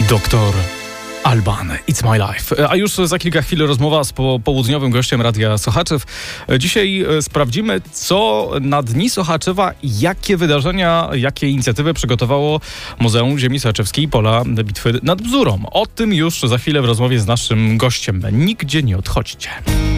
Doktor Alban, It's My Life. A już za kilka chwil rozmowa z południowym gościem Radia Sochaczew. Dzisiaj sprawdzimy, co na Dni Sochaczewa, jakie wydarzenia, jakie inicjatywy przygotowało Muzeum Ziemi Sochaczewskiej i Pola Bitwy nad Bzurą. O tym już za chwilę w rozmowie z naszym gościem. Nigdzie nie odchodźcie.